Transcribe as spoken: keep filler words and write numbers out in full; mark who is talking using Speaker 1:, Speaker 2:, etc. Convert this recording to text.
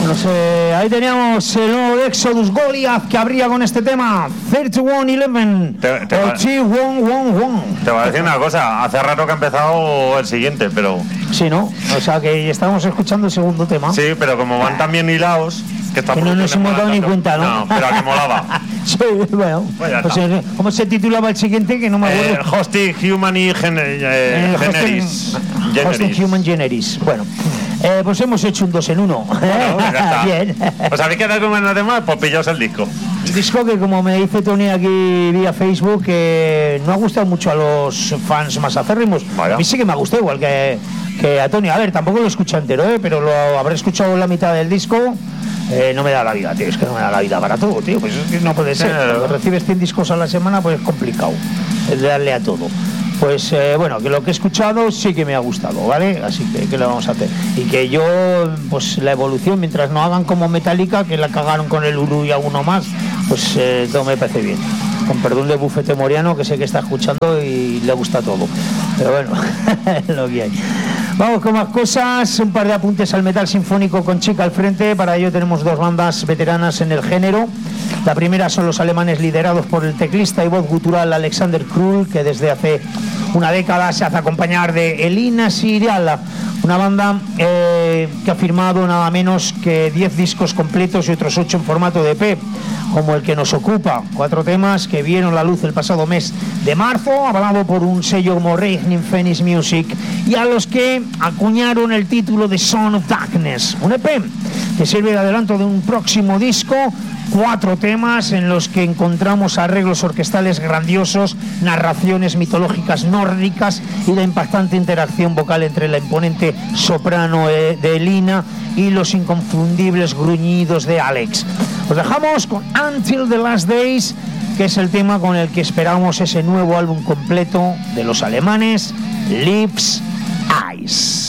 Speaker 1: No sé, ahí teníamos el nuevo de Exodus, Goliath, que abría con este tema treinta y uno once.
Speaker 2: Te, te, va, te voy a decir una cosa, hace rato que ha empezado el siguiente, pero...
Speaker 1: Sí, ¿no? O sea que estamos escuchando el segundo tema.
Speaker 2: Sí, pero como van tan bien hilados... Que,
Speaker 1: que no nos hemos dado ni cuenta, ¿no?
Speaker 2: No, pero a que molaba.
Speaker 1: Sí, bueno, pues pues, ¿cómo se titulaba el siguiente? Que no me acuerdo.
Speaker 2: Eh, Hosting Human y gener, eh, eh, Generis.
Speaker 1: Hosting, generis. Hosting Human Generis. Bueno, eh, pues hemos hecho un dos en uno.
Speaker 2: Bueno, ya está.
Speaker 1: Bien.
Speaker 2: Pues habéis quedado con ganas de más, pues pillaos el disco.
Speaker 1: Un disco que, como me dice Tony aquí vía Facebook, que no ha gustado mucho a los fans más acérrimos. Vaya. A mí sí que me ha gustado, igual que, que a Tony. A ver, tampoco lo escuché entero, ¿eh? Pero lo habré escuchado en la mitad del disco. Eh, no me da la vida, tío, es que no me da la vida para todo, tío, pues es que no puede ser. Cuando recibes cien discos a la semana, pues es complicado es darle a todo. Pues eh, bueno, que lo que he escuchado sí que me ha gustado, ¿vale? Así que, ¿qué le vamos a hacer? Y que yo, pues la evolución, mientras no hagan como Metallica, que la cagaron con el Uru y alguno más, pues eh, todo me parece bien. Con perdón de Bufete Moriano, que sé que está escuchando y le gusta todo. Pero bueno, lo que hay. Vamos con más cosas, un par de apuntes al metal sinfónico con Chica al frente. Para ello tenemos dos bandas veteranas en el género. La primera son los alemanes liderados por el teclista y voz gutural Alexander Krull, que desde hace una década se hace acompañar de Elina Siriala, una banda eh, que ha firmado nada menos que diez discos completos y otros ocho en formato de E P, como el que nos ocupa. Cuatro temas que vieron la luz el pasado mes de marzo, avalado por un sello como Reigning Phoenix Music, y a los que acuñaron el título de Son of Darkness, un E P que sirve de adelanto de un próximo disco. Cuatro temas en los que encontramos arreglos orquestales grandiosos, narraciones mitológicas nórdicas y la impactante interacción vocal entre la imponente soprano de Elina y los inconfundibles gruñidos de Alex. Os dejamos con Until the Last Days, que es el tema con el que esperamos ese nuevo álbum completo de los alemanes, Lips, Eyes.